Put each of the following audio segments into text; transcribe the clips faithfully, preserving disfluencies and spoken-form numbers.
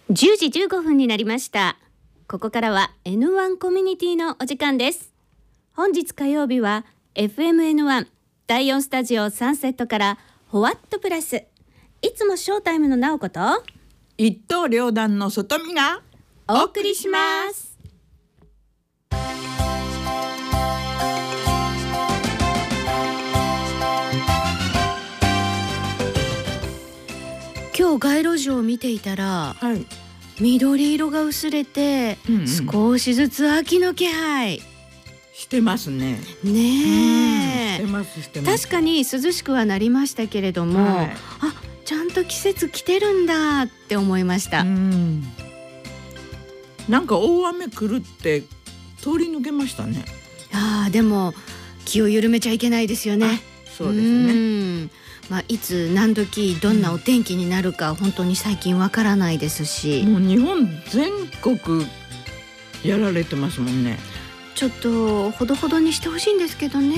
じゅうじじゅうごふんになりました。ここからは エヌワン コミュニティのお時間です。本日火曜日は エフエムエヌワン だいよんスタジオサンセットからホワットプラス、いつもショータイムの直子と一刀両断の外見がお送りします。今日街路樹を見ていたら、はい、緑色が薄れて、うんうん、少しずつ秋の気配してますね。 ねえ、 してますしてます。 確かに涼しくはなりましたけれども、はい、あ、ちゃんと季節来てるんだって思いました。うん、 なんか大雨来るって通り抜けましたね。 あ、でも気を緩めちゃいけないですよね。 そうですね。うんまあ、いつ何時どんなお天気になるか本当に最近わからないですし、 もう日本全国やられてますもんね。 ちょっとほどほどにしてほしいんですけどね。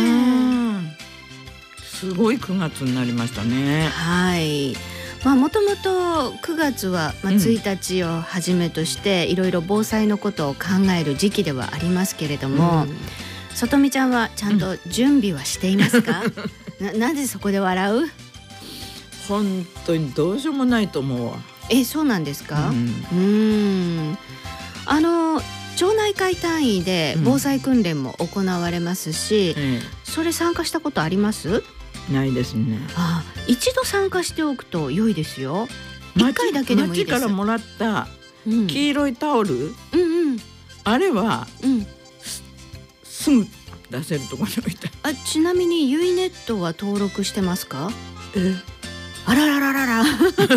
すごいくがつになりましたね。 はい、まあ、もともとくがつは、まあ、ついたちをはじめとしていろいろ防災のことを考える時期ではありますけれども、うん、外見ちゃんはちゃんと準備はしていますか？な, なぜそこで笑う？ 本当にどうしようもないと思うわ。 え、そうなんですか？うん、うーんあの町内会単位で防災訓練も行われますし、うん、それ参加したことあります？ ないですね。 あ、一度参加しておくと良いですよ。一回だけでもいいです。 町からもらった黄色いタオル、うんうんうん、あれは、うん、す, すぐ出せるところに置いた。 あ、ちなみにユイネットは登録してますか？ え、 あららららら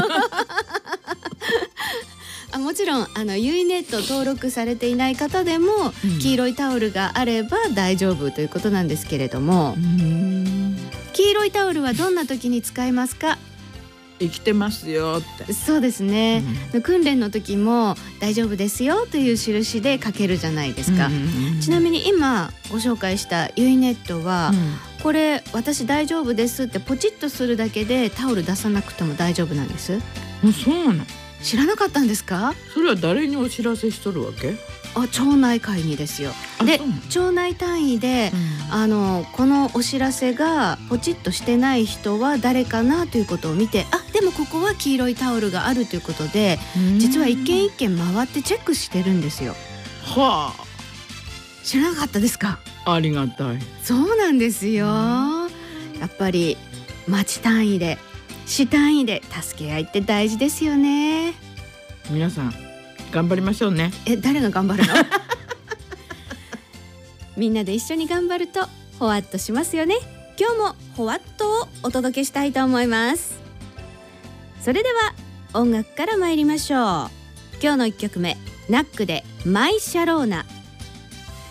あ、もちろんあのユイネット登録されていない方でも、うん、黄色いタオルがあれば大丈夫ということなんですけれども、うーん、黄色いタオルはどんな時に使いますか？ 生きてますよって。 そうですね、うん、訓練の時も大丈夫ですよという印で書けるじゃないですか、うんうんうん、ちなみに今ご紹介したユイネットは、うん、これ私大丈夫ですってポチッとするだけでタオル出さなくても大丈夫なんです。 あ、そうなの？ 知らなかったんですか？ それは誰にお知らせしとるわけ？ あ、町内会にですよ。で、町内単位で、うん、あのこのお知らせがポチッとしてない人は誰かなということを見て、あ、でもここは黄色いタオルがあるということで、実は一軒一軒回ってチェックしてるんですよ。はあ、知らなかったですか？ ありがたい。 そうなんですよ。やっぱり町単位で市単位で助け合いって大事ですよね。 皆さん頑張りましょうね。 え、誰が頑張るの？みんなで一緒に頑張るとホワッとしますよね。今日もホワッとをお届けしたいと思います。それでは音楽から参りましょう。今日のいっきょくめ、ナックでマイシャローナ。